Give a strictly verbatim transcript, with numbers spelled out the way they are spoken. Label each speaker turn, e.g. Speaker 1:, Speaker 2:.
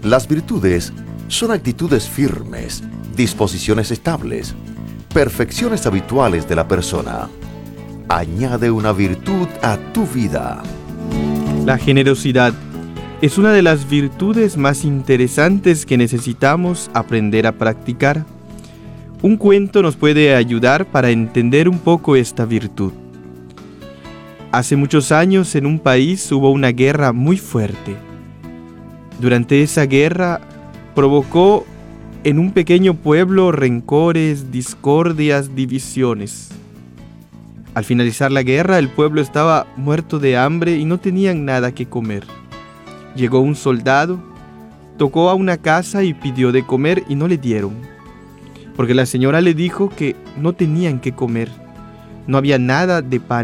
Speaker 1: Las virtudes son actitudes firmes, disposiciones estables, perfecciones habituales de la persona. Añade una virtud a tu vida.
Speaker 2: La generosidad es una de las virtudes más interesantes que necesitamos aprender a practicar. Un cuento nos puede ayudar para entender un poco esta virtud. Hace muchos años en un país hubo una guerra muy fuerte. Durante esa guerra provocó en un pequeño pueblo rencores, discordias, divisiones. Al finalizar la guerra, el pueblo estaba muerto de hambre y no tenían nada que comer. Llegó un soldado, tocó a una casa y pidió de comer y no le dieron, porque la señora le dijo que no tenían que comer, no había nada de pan.